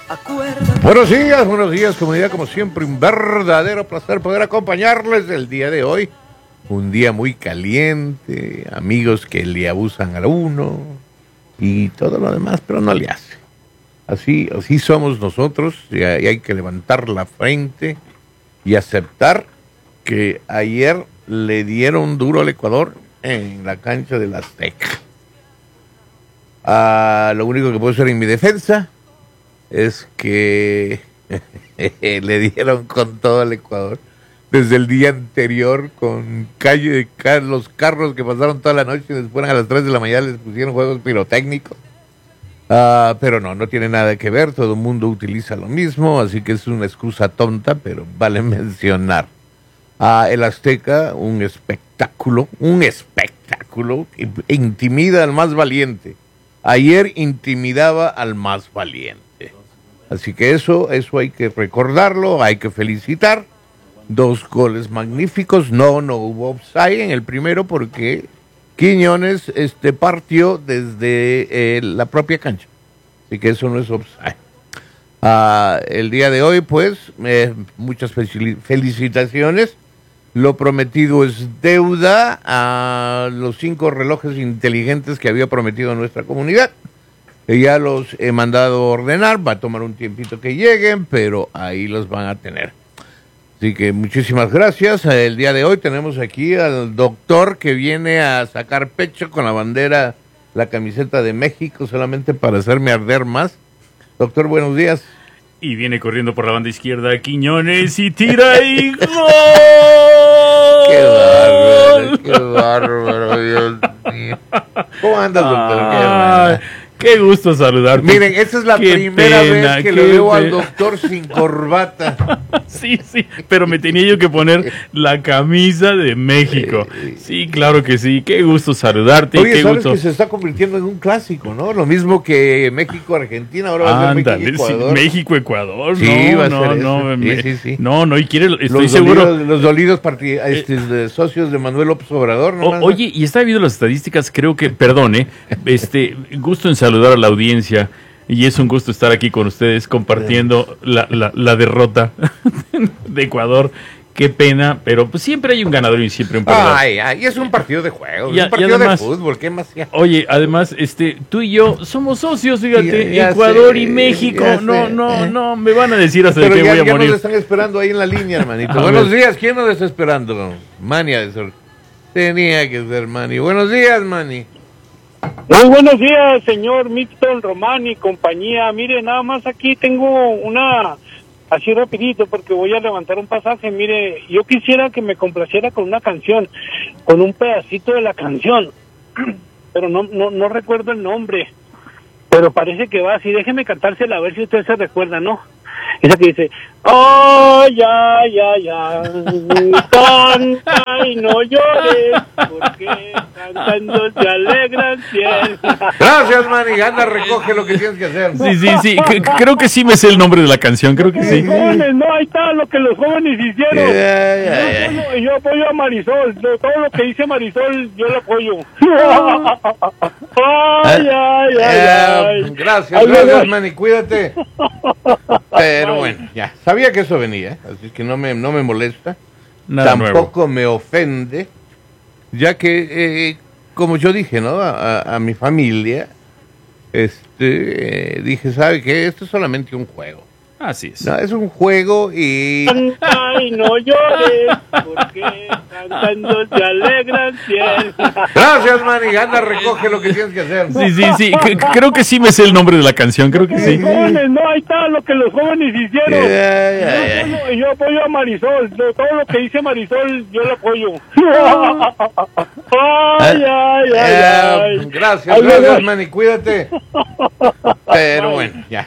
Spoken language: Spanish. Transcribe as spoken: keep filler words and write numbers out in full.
Buenos días, buenos días, comunidad, como siempre, un verdadero placer poder acompañarles el día de hoy. Un día muy caliente, amigos que le abusan a uno y todo lo demás, pero no le hace. Así, así somos nosotros y hay que levantar la frente y aceptar que ayer le dieron duro al Ecuador en la cancha del Azteca. Ah, lo único que puedo hacer en mi defensa es que le dieron con todo al Ecuador desde el día anterior, con calle de car los carros que pasaron toda la noche y después a las tres de la mañana les pusieron juegos pirotécnicos. Uh, pero no, no tiene nada que ver, todo el mundo utiliza lo mismo, así que es una excusa tonta, pero vale mencionar. Uh, el Azteca, un espectáculo, un espectáculo, intimida al más valiente. Ayer intimidaba al más valiente. Así que eso, eso hay que recordarlo, hay que felicitar. Dos goles magníficos, no, no hubo offside en el primero porque Quiñones este, partió desde eh, la propia cancha. Así que eso no es offside. Uh, el día de hoy, pues, eh, muchas felicitaciones. Lo prometido es deuda a los cinco relojes inteligentes que había prometido nuestra comunidad. Que ya los he mandado a ordenar, va a tomar un tiempito que lleguen, pero ahí los van a tener. Así que muchísimas gracias. El día de hoy tenemos aquí al doctor que viene a sacar pecho con la bandera, la camiseta de México, solamente para hacerme arder más. Doctor, buenos días. Y viene corriendo por la banda izquierda Quiñones y tira y ¡gol! ¡Qué bárbaro! ¡Qué bárbaro! Dios mío. ¿Cómo andas, doctor? Ah, qué gusto saludarte. Miren, esta es la qué primera pena, vez que lo veo al doctor sin corbata. Sí, sí, pero me tenía yo que poner la camisa de México. Sí, claro que sí, qué gusto saludarte. Oye, qué sabes gusto. que se está convirtiendo en un clásico, ¿no? Lo mismo que México-Argentina, ahora va a ser México-Ecuador. Sí, México-Ecuador, sí, no, va a no, ser no, eso. me, Sí, sí, sí. no, no, y quiere, estoy los seguro. Dolidos, los dolidos partid, este, eh, socios de Manuel López Obrador, ¿no? O, oye, y estaba viendo las estadísticas, creo que, perdone, este, gusto en saludar a la audiencia. Y es un gusto estar aquí con ustedes compartiendo la, la, la derrota de Ecuador. Qué pena, pero pues siempre hay un ganador y siempre un perdedor. Ay, ay, es un partido de juego, Y a- es un partido y además- de fútbol, ¿qué más? Ya. Oye, además, este, tú y yo somos socios, fíjate, Ya- ya Ecuador sé, y México. ya No, sé. no, no, me van a decir hasta Pero de qué ya, voy a ya morir. nos están esperando ahí en la línea, hermanito. A Buenos ver. días, ¿quién nos está esperando? Mani ha de ser. Tenía que ser Mani. Buenos días, Mani. Muy buenos días, señor Milton Román y compañía. Mire, nada más aquí tengo una, así rapidito, porque voy a levantar un pasaje. Mire, yo quisiera que me complaciera con una canción, con un pedacito de la canción, pero no, no, no recuerdo el nombre, pero parece que va así. Déjeme cantársela a ver si usted se recuerda, ¿no? Esa que dice, ay, ay, ay, ay, canta y no llores, porque cantando se alegran cien. Gracias, Mani. Anda, recoge lo que tienes que hacer. Sí, sí, sí, c- creo que sí me sé el nombre de la canción, creo que sí. Jóvenes, no, ahí está lo que los jóvenes hicieron. Ya, ya, Yo, ya. apoyo, yo apoyo a Marisol, de todo lo que dice Marisol, yo lo apoyo. Ay, ay, ay, Eh, ay. Gracias, Ay, gracias, ay. Mani. Cuídate. Pero bueno, ya. Sabía que eso venía, así que no me, no me molesta. Nada nuevo. Tampoco me ofende, ya que, eh, como yo dije, ¿no? A, a- a mi familia, este, eh, dije, ¿sabe qué? Esto es solamente un juego. Así es. No, es un juego y... Canta y no llores, porque cantando se alegran cien. Gracias, Manny. Anda, recoge lo que tienes que hacer. Sí, sí, sí, c- creo que sí me sé el nombre de la canción, creo que sí. Jóvenes, no, ahí está lo que los jóvenes hicieron. Ya, ya, ya. Yo, apoyo, yo apoyo a Marisol, de todo lo que dice Marisol, yo lo apoyo. Ay, ay, ay, Eh, ay. gracias, Ay, gracias, ay. Manny. Cuídate. Pero bueno, ya.